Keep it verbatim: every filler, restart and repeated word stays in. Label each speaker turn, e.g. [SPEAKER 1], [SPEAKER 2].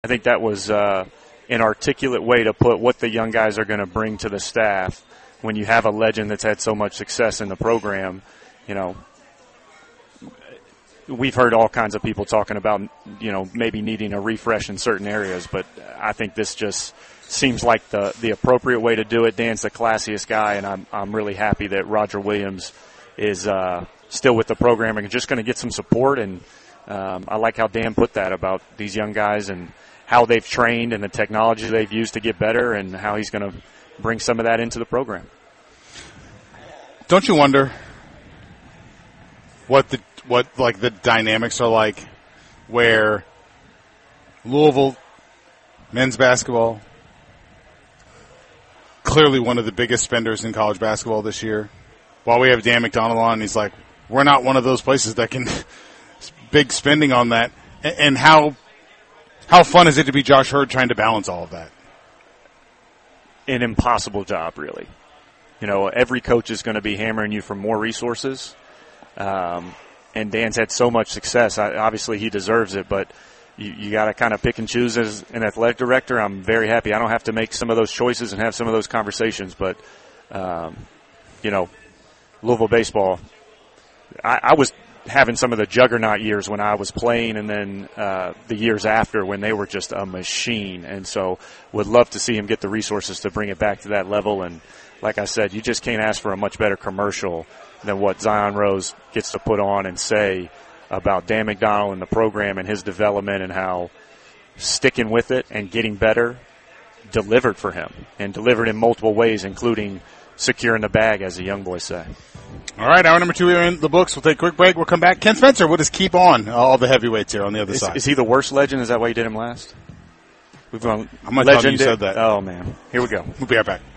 [SPEAKER 1] I think that was uh, an articulate way to put what the young guys are going to bring to the staff when you have a legend that's had so much success in the program. You know, we've heard all kinds of people talking about, you know, maybe needing a refresh in certain areas, but I think this just seems like the, the appropriate way to do it. Dan's the classiest guy, and I'm I'm really happy that Roger Williams is uh, still with the program and just going to get some support. And um, I like how Dan put that about these young guys and how they've trained and the technology they've used to get better, and how he's going to bring some of that into the program.
[SPEAKER 2] Don't you wonder what the what like the dynamics are like where Louisville men's basketball, clearly one of the biggest spenders in college basketball this year, while we have Dan McDonnell on, he's like, we're not one of those places that can big spending on that. And how how fun is it to be Josh Hurd trying to balance all of that?
[SPEAKER 1] An impossible job, really. You know, every coach is going to be hammering you for more resources. Um, and Dan's had so much success. I, obviously, he deserves it, but you, you got to kind of pick and choose as an athletic director. I'm very happy I don't have to make some of those choices and have some of those conversations. But, um, you know, Louisville baseball, I, I was having some of the juggernaut years when I was playing, and then uh, the years after when they were just a machine. And so would love to see him get the resources to bring it back to that level. And like I said, you just can't ask for a much better commercial than what Zion Rose gets to put on and say about Dan McDonnell and the program and his development, and how sticking with it and getting better delivered for him, and delivered in multiple ways, including securing the bag, as the young boys say.
[SPEAKER 2] All right, hour number two are in the books. We'll take a quick break. We'll come back. Ken Spencer, we'll just keep on all the heavyweights here on the other
[SPEAKER 1] is,
[SPEAKER 2] side.
[SPEAKER 1] Is he the worst legend? Is that why you did him last? We've gone
[SPEAKER 2] I'm going to tell
[SPEAKER 1] legend.
[SPEAKER 2] you said that.
[SPEAKER 1] Oh, man. Here we go.
[SPEAKER 2] We'll be right back.